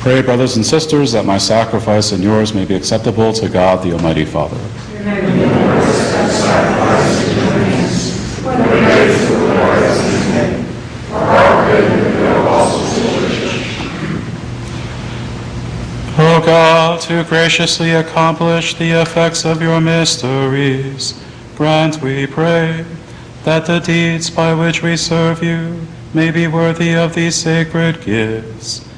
Pray, brothers and sisters, that my sacrifice and yours may be acceptable to God, the Almighty Father. O God, who graciously accomplish the effects of your mysteries, grant, we pray, that the deeds by which we serve you may be worthy of these sacred gifts,